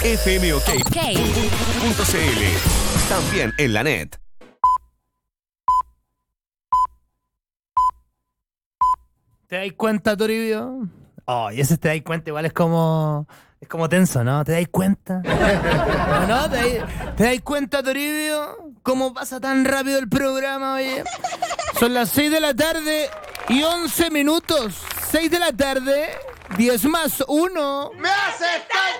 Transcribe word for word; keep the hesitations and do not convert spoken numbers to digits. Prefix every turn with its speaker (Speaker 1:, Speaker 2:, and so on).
Speaker 1: F M OK punto C L. También en la net.
Speaker 2: ¿Te dais cuenta, Toribio? Oh, y ese te dais cuenta igual es como... Es como tenso, ¿no? ¿Te dais cuenta? ¿No, no? ¿Te dais, ¿te dais cuenta, Toribio? ¿Cómo pasa tan rápido el programa, oye? Son las seis de la tarde y once minutos. seis de la tarde, diez más uno.
Speaker 3: ¡Me hace tan